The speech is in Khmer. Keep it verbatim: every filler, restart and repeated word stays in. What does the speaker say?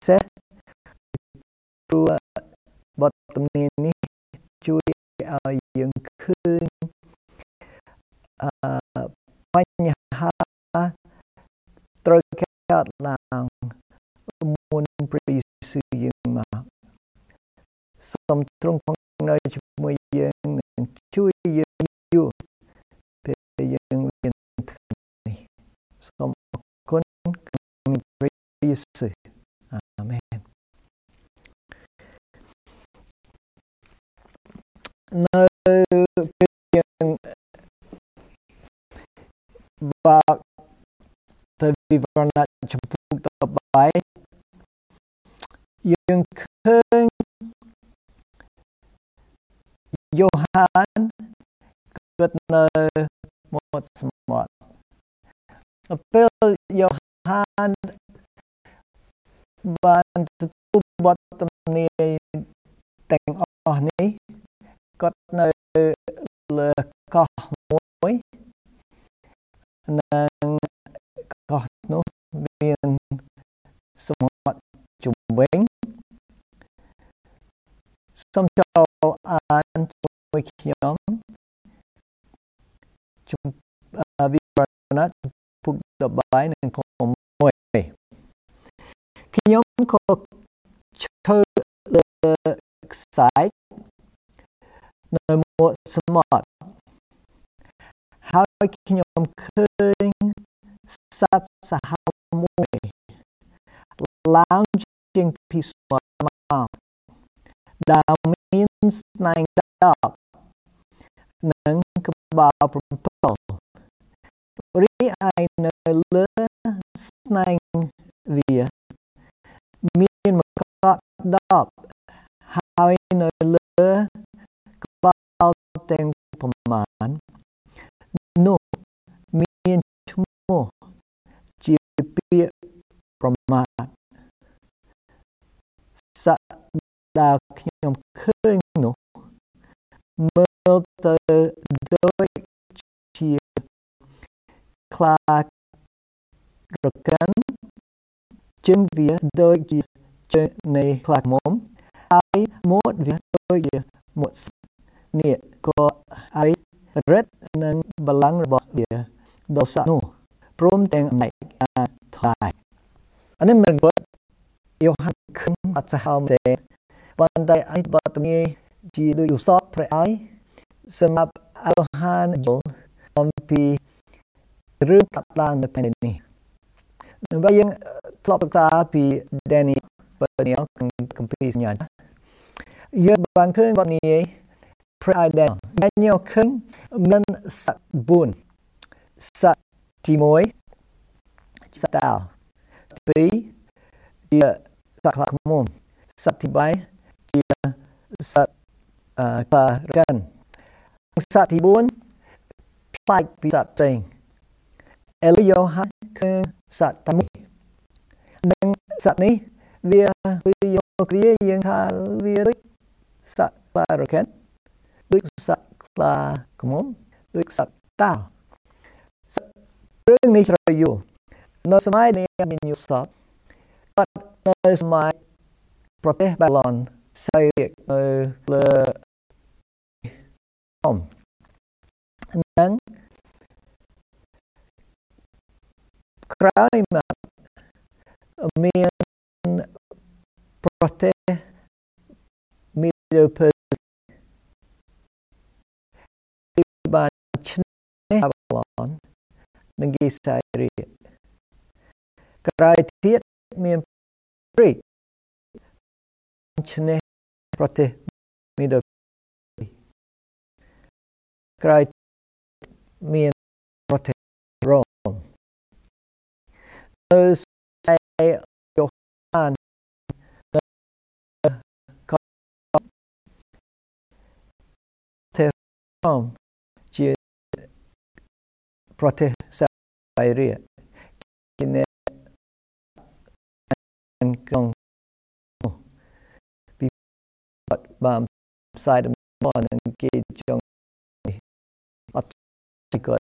សេសព្រោះបទទំនាយនេះជួយឲ្យយើងឃើញអឺបញ្ហាត្រូវកើតឡើងមុនព្រះយេស៊ូវយើងមកសូមទ្រង់គង់នៅជាមួយយើងនិងជួយយើងយូរពេលយើងរៀននេះសូមអរគុណព្រះយេស៊ូវអាមែននៅពេលយើងបើកទៅវិវរណៈចំពោះតបីយើងឃើញយ៉ូហានគាត់នៅមាត់សមុទ្រពេលយ៉ូហានបានទទួលបទទំនាយទាំងអស់នេះគាត់នៅលើកោះមួយនិងកោះនោះមានសមុទ្រជុំវិញសូមចូលអានជាមួយខ្ញុំជំវិវរណៈពុកដបៃនិងខមួយខ្ញុំក៏ឈើលើខ្សែនៅមាត់សមុទ្រហើយខ្ញុំឃើញសត្វសាហាវមួយឡើងជាងពីសមុទ្រមកដែលមានស្នែងដប់និងក្បាលប្រាំរីឯនៅលើស្នែងវាមានមកកត់ដប់ហើយនៅលើក្បាលទាំងប្រមាណនោះមានឈ្មោះជាពាក្យប្រមាថសត្វដែលខ្ញុំឃើញនោះមើលទៅដូចជាខ្លារកាន់ជើងវាដូចជាជើងនៃខ្លាឃ្មុំហើយមាត់វាដូចជាមាត់នេះក៏ហើយរិទ្ធនិងបល្ល័ង្ករបស់វាដល់សត្វនោះព្រមទាំងអំណាចថ្លៃអានេះមិនគាត់យ៉ូហានឃើញអត់សាហាវទេប៉ុន្តែឯបទទំនាយជាដូចឧស្សាហ៍ព្រះឲ្យសម្រាប់យ៉ូហានយល់អំពីរឿងកាត់ឡើងនៅពេលនេះនៅពេលយើងធ្លាប់សិក្សាពី Daniel ពីគម្ពីរសញ្ញាយើងបានឃើញបទនេះព្រះឲ្យ Daniel Daniel ឃើញមានសត្វបួនសត្វទីមួយសត្វតាវទីពីរជាសត្វខ្លាឃ្មុំសត្វទីបីជាសត្វអឺខ្លារកាន់សត្វទីបួនផ្លែកពីសត្វផ្សេងអេលីយ៉ូហានគឺសត្វតែមួយនិងសត្វនេះវាវាយកវាយើងថាវាដូចសត្វខ្លារកាន់ដូចសត្វខ្លាឃ្មុំដូចសត្វតាវរឿងនេះត្រូវយល់នៅសម័យនៃមានយូសបគាត់នៅសម័យប្រទេសបាឡុនសៃរៀកនៅលើអមនិងក្រោយមកមានប្រទេសមីឌើភើបានឈ្នះបាឡុននិងគេសៃរៀកក្រោយទៀតមានព្រីកឈ្នះប្រទេសមីឌើក្រោយមានប្រទេសរ៉ូមនៅសៃយ៉ូហានក៏ប្រទេសរ៉ូមជាប្រទេសសៃរៀកគេនៅក្នុងពីបាត់បានផ្សាយដំណឹងគេចង់អត់គាត់